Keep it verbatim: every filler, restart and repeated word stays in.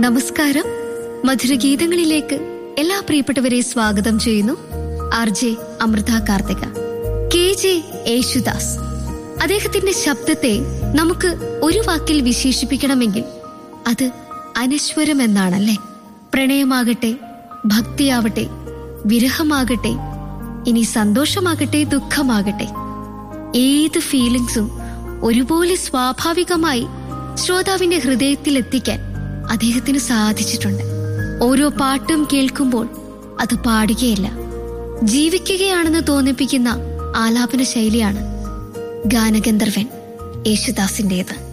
നമസ്കാരം. മധുരഗീതങ്ങളിലേക്ക് എല്ലാ പ്രിയപ്പെട്ടവരെ സ്വാഗതം ചെയ്യുന്നു. R J Amrita Karthika. K J Yesudas, അദ്ദേഹത്തിന്റെ ശബ്ദത്തെ നമുക്ക് ഒരു വാക്കിൽ വിശേഷിപ്പിക്കണമെങ്കിൽ അത് അനശ്വരം എന്നാണല്ലേ. പ്രണയമാകട്ടെ, ഭക്തിയാവട്ടെ, വിരഹമാകട്ടെ, ഇനി സന്തോഷമാകട്ടെ, ദുഃഖമാകട്ടെ, ഏത് ഫീലിംഗ്സും ഒരുപോലെ സ്വാഭാവികമായി ശ്രോതാവിന്റെ ഹൃദയത്തിൽ എത്തിക്കാൻ അദ്ദേഹത്തിന് സാധിച്ചിട്ടുണ്ട്. ഓരോ പാട്ടും കേൾക്കുമ്പോൾ അത് പാടുകയല്ല, ജീവിക്കുകയാണെന്ന് തോന്നിപ്പിക്കുന്ന ആലാപന ശൈലിയാണ് ഗാനഗന്ധർവൻ യേശുദാസിന്റേത്.